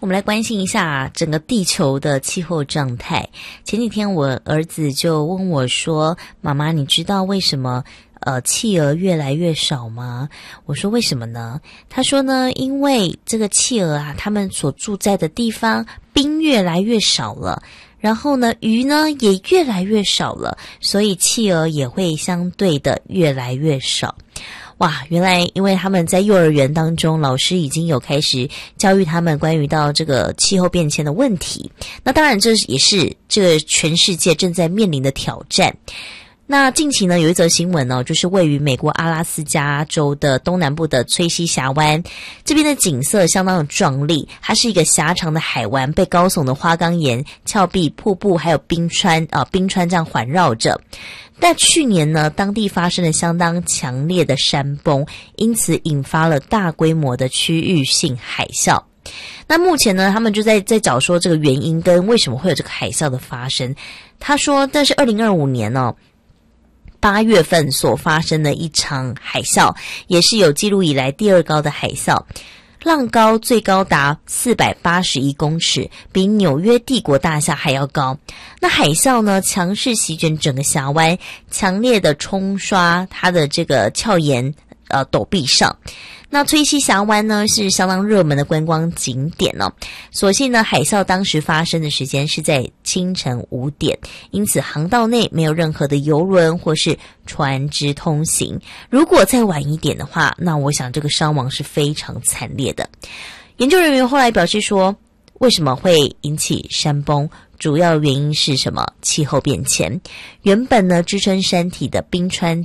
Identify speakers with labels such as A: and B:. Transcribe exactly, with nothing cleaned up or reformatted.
A: 我们来关心一下整个地球的气候状态。前几天我儿子就问我说，妈妈，你知道为什么呃企鹅越来越少吗？我说为什么呢？他说呢，因为这个企鹅啊，他们所住在的地方冰越来越少了，然后呢鱼呢也越来越少了，所以企鹅也会相对的越来越少。哇，原来因为他们在幼儿园当中，老师已经有开始教育他们关于到这个气候变迁的问题。那当然这也是这个全世界正在面临的挑战。那近期呢，有一则新闻呢、哦，就是位于美国阿拉斯加州的东南部的崔西峡湾，这边的景色相当的壮丽，它是一个狭长的海湾，被高耸的花岗岩、峭壁、瀑布还有冰川啊、呃、冰川这样环绕着。但去年呢，当地发生了相当强烈的山崩，因此引发了大规模的区域性海啸。那目前呢，他们就在在找说这个原因跟为什么会有这个海啸的发生。他说，但是二零二五年哦。八月份所发生的一场海啸，也是有记录以来第二高的海啸，浪高最高达四百八十一公尺，比纽约帝国大厦还要高。那海啸呢，强势席卷整个峡湾，强烈的冲刷它的这个峭岩呃陡壁上。那崔西峡湾呢是相当热门的观光景点哦。所幸呢，海啸当时发生的时间是在清晨五点，因此航道内没有任何的邮轮或是船只通行。如果再晚一点的话，那我想这个伤亡是非常惨烈的。研究人员后来表示说，为什么会引起山崩？主要原因是什么？气候变迁。原本呢，支撑山体的冰川